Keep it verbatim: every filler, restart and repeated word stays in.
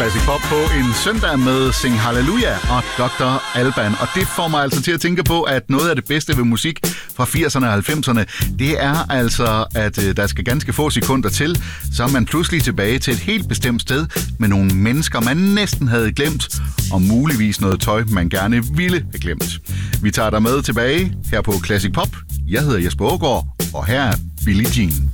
Classic Pop på en søndag med Sing Hallelujah og doktor Alban. Og det får mig altså til at tænke på, at noget af det bedste ved musik fra firserne og halvfemserne, det er altså, at øh, der skal ganske få sekunder til, så er man pludselig tilbage til et helt bestemt sted med nogle mennesker, man næsten havde glemt, og muligvis noget tøj, man gerne ville have glemt. Vi tager dig med tilbage her på Classic Pop. Jeg hedder Jesper Aagaard, og her er Billie Jean.